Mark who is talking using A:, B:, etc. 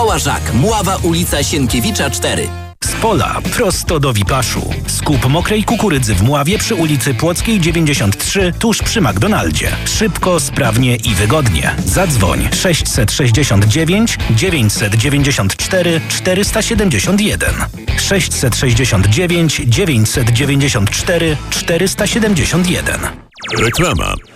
A: Łażak, Mława, ulica Sienkiewicza 4.
B: Z pola prosto do Wipaszu. Skup mokrej kukurydzy w Mławie przy ulicy Płockiej 93 tuż przy McDonaldzie. Szybko, sprawnie i wygodnie. Zadzwoń 669 994 471. 669 994 471.
C: Reklama.